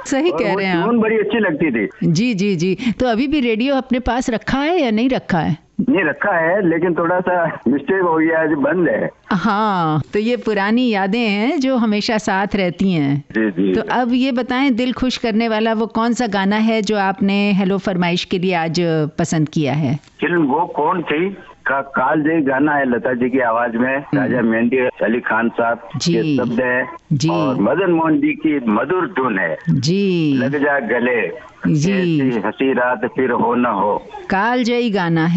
सही कह रहे हैं आप। ट्यून बड़ी अच्छी लगती थी। जी जी जी। तो अभी भी रेडियो अपने पास रखा है या नहीं रखा है? नहीं रखा है, लेकिन थोड़ा सा मिस्टेक हो गया, आज बंद है। हाँ, तो ये पुरानी यादें हैं जो हमेशा साथ रहती हैं। जी जी। तो अब ये बताएं, दिल खुश करने वाला वो कौन सा गाना है जो आपने हेलो फरमाइश के लिए आज पसंद किया है? फिल्म वो कौन थी का कालजयी गाना है, लता जी की आवाज में, राजा मेहंदी अली खान साहब के शब्द है जी। और मदन मोहन जी की मधुर धुन है जी। लग जा गले, जी। हंसी रात फिर हो न हो। कालजयी गाना है।